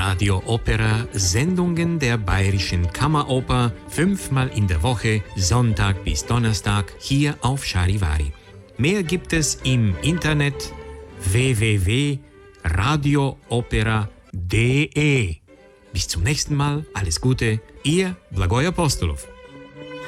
Radio Opera, Sendungen der Bayerischen Kammeroper, 5-mal in der Woche, Sonntag bis Donnerstag, hier auf Charivari. Mehr gibt es im Internet www.radioopera.de. Bis zum nächsten Mal, alles Gute, Ihr Blagoj Apostolov.